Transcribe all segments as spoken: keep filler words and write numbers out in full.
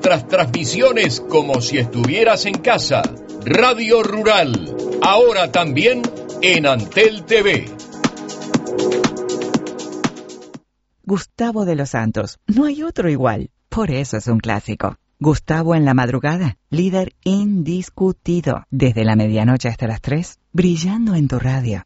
nuestras transmisiones como si estuvieras en casa. Radio Rural, ahora también en Antel T V. Gustavo de los Santos, no hay otro igual, por eso es un clásico. Gustavo en la madrugada, líder indiscutido, desde la medianoche hasta las tres, brillando en tu radio.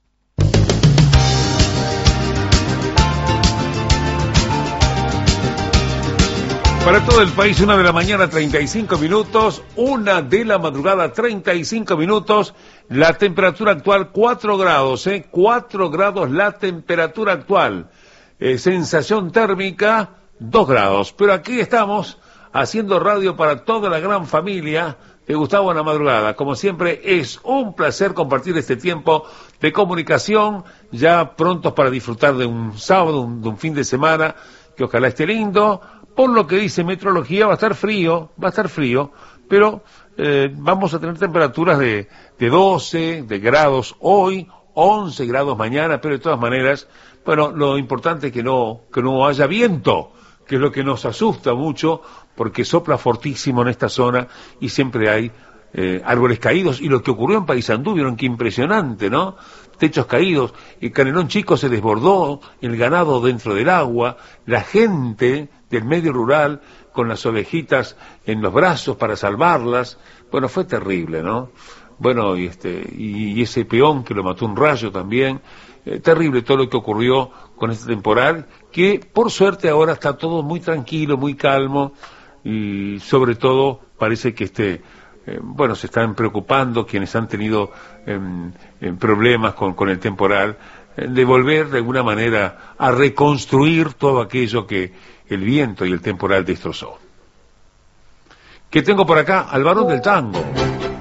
Para todo el país, una de la mañana, treinta y cinco minutos, una de la madrugada, treinta y cinco minutos, la temperatura actual, cuatro grados, ¿eh? cuatro grados la temperatura actual, eh, sensación térmica, dos grados, pero aquí estamos haciendo radio para toda la gran familia de Gustavo en la madrugada. Como siempre, es un placer compartir este tiempo de comunicación, ya prontos para disfrutar de un sábado, un, de un fin de semana, que ojalá esté lindo. Por lo que dice meteorología, va a estar frío, va a estar frío, pero eh, vamos a tener temperaturas de, de doce de grados hoy, once grados mañana, pero de todas maneras, bueno, lo importante es que no, que no haya viento, que es lo que nos asusta mucho, porque sopla fortísimo en esta zona y siempre hay eh, árboles caídos. Y lo que ocurrió en Paysandú, vieron qué impresionante, ¿no? Techos caídos, el Canelón Chico se desbordó, el ganado dentro del agua, la gente del medio rural con las ovejitas en los brazos para salvarlas. Bueno, fue terrible, ¿no? Bueno, y este y, y ese peón que lo mató un rayo también. Eh, terrible todo lo que ocurrió con este temporal, que por suerte ahora está todo muy tranquilo, muy calmo, y sobre todo parece que este Eh, bueno, se están preocupando quienes han tenido eh, eh, problemas con, con el temporal, eh, de volver de alguna manera a reconstruir todo aquello que el viento y el temporal destrozó. ¿Qué tengo por acá? Al varón del tango.